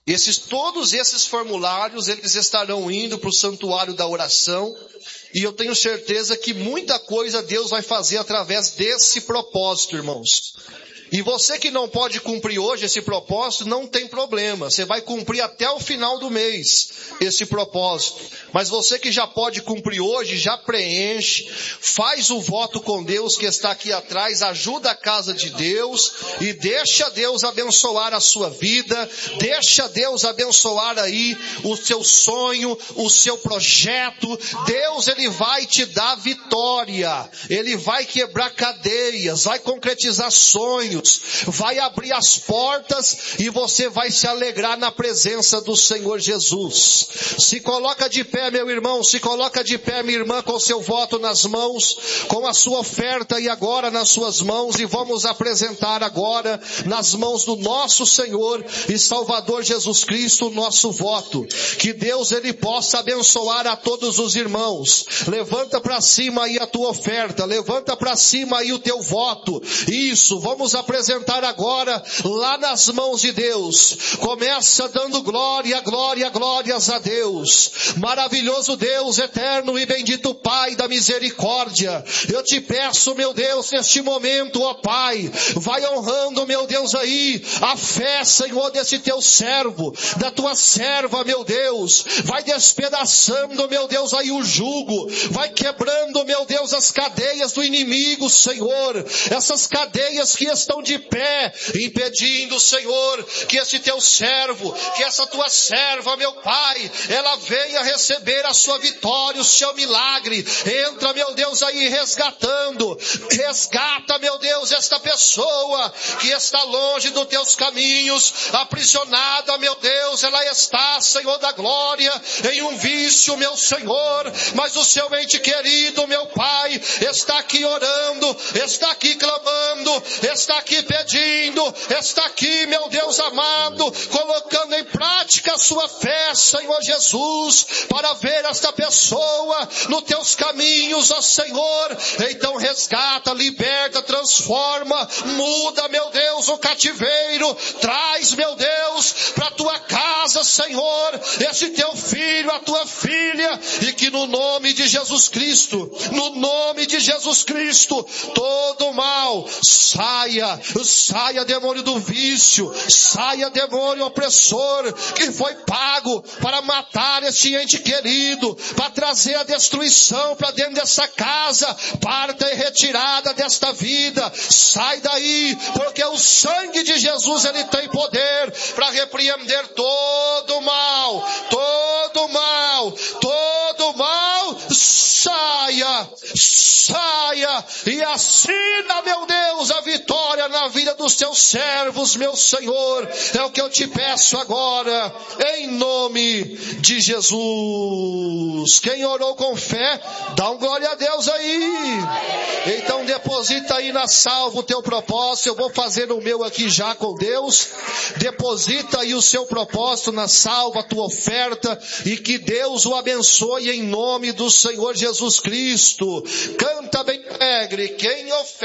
Todos esses formulários, eles estarão indo para o santuário da oração, e eu tenho certeza que muita coisa Deus vai fazer através desse propósito, irmãos. E você que não pode cumprir hoje esse propósito, não tem problema. Você vai cumprir até o final do mês esse propósito. Mas você que já pode cumprir hoje, já preenche, faz o voto com Deus que está aqui atrás, ajuda a casa de Deus e deixa Deus abençoar a sua vida, deixa Deus abençoar aí o seu sonho, o seu projeto. Deus, Ele vai te dar vitória, Ele vai quebrar cadeias, vai concretizar sonhos, vai abrir as portas e você vai se alegrar na presença do Senhor Jesus. Se coloca de pé, meu irmão, se coloca de pé, minha irmã, com seu voto nas mãos, com a sua oferta e agora nas suas mãos, e vamos apresentar agora nas mãos do nosso Senhor e Salvador Jesus Cristo o nosso voto. Que Deus, Ele possa abençoar a todos os irmãos. Levanta para cima aí a tua oferta, levanta para cima aí o teu voto. Isso, vamos apresentar agora lá nas mãos de Deus. Começa dando glórias a Deus. Maravilhoso Deus, eterno e bendito Pai da misericórdia. Eu te peço, meu Deus, neste momento, ó Pai, vai honrando, meu Deus, aí a fé, Senhor, desse teu servo, da tua serva, meu Deus. Vai despedaçando, meu Deus, aí o jugo. Vai quebrando, meu Deus, as cadeias do inimigo, Senhor. Essas cadeias que estão de pé, impedindo, Senhor, que esse teu servo, que essa tua serva, meu Pai, ela venha receber a sua vitória, o seu milagre. Entra, meu Deus, aí resgatando. Resgata, meu Deus, esta pessoa que está longe dos teus caminhos, aprisionada, meu Deus, ela está, Senhor da glória, em um vício, meu Senhor, mas o seu ente querido, meu Pai, está aqui orando, está aqui clamando, está aqui pedindo, está aqui, meu Deus amado, colocando em prática a sua fé, Senhor Jesus, para ver esta pessoa nos teus caminhos, ó Senhor. Então resgata, liberta, transforma, muda, meu Deus, o cativeiro, traz, meu Deus, para a tua casa, Senhor, esse teu filho, a tua filha, e que no nome de Jesus Cristo, todo mal saia demônio do vício, saia demônio opressor, que foi pago para matar este ente querido, para trazer a destruição para dentro dessa casa. Parta e retirada desta vida, sai daí, porque o sangue de Jesus, ele tem poder para repreender todo mal, saia, e assina, meu Deus, a vitória na vida dos teus servos, meu Senhor. É o que eu te peço agora, em nome de Jesus. Quem orou com fé, dá um glória a Deus aí. Então deposita aí na salva o teu propósito. Eu vou fazer o meu aqui já com Deus. Deposita aí o seu propósito na salva, a tua oferta, e que Deus o abençoe em nome do Senhor Jesus Cristo. Canta bem alegre, quem oferta